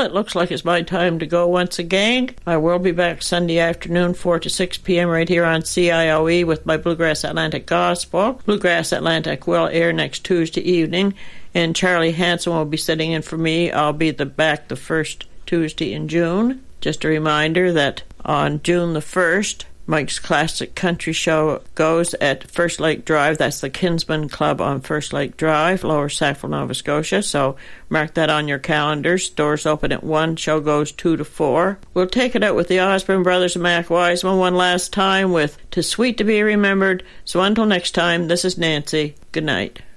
it looks like it's my time to go once again. I will be back Sunday afternoon, 4 to 6 p.m. right here on CIOE with my Bluegrass Atlantic Gospel. Bluegrass Atlantic will air next Tuesday evening, and Charlie Hanson will be sitting in for me. I'll be back the first Tuesday in June. Just a reminder that on June the 1st, Mike's Classic Country Show goes at First Lake Drive. That's the Kinsman Club on First Lake Drive, Lower Sackville, Nova Scotia. So mark that on your calendars. Doors open at 1. Show goes 2 to 4. We'll take it out with the Osborne Brothers and Mac Wiseman one last time with "'Tis Sweet to Be Remembered." So until next time, this is Nancy. Good night.